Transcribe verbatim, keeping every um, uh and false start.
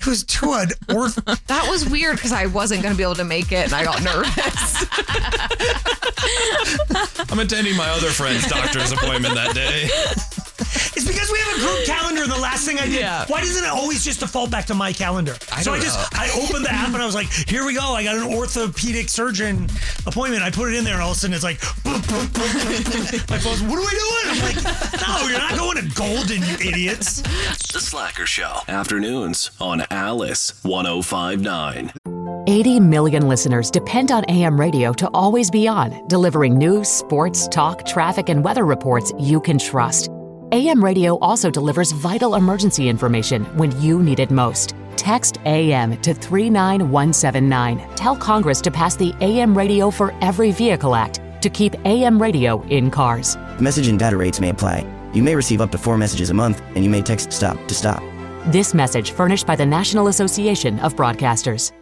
to, to an orth. That was weird because I wasn't going to be able to make it and I got nervous. I'm attending my other friend's doctor's appointment that day. It's because we have a group calendar. The last thing I did. Yeah. Why doesn't it always just default back to my calendar? I so don't I just know. I opened the app and I was like, here we go. I got an orthopedic surgeon appointment. I put it in there and all of a sudden it's like, boop, boop, boop, boop. My phone's, what are we doing? I'm like, no, you're not going to Golden, you idiots. The Slacker Show. Afternoons on Alice one oh five point nine. eighty million listeners depend on A M radio to always be on, delivering news, sports, talk, traffic, and weather reports you can trust. A M radio also delivers vital emergency information when you need it most. Text A M to three nine one seven nine. Tell Congress to pass the A M Radio for Every Vehicle Act to keep A M radio in cars. Message and data rates may apply. You may receive up to four messages a month, and you may text STOP to stop. This message furnished by the National Association of Broadcasters.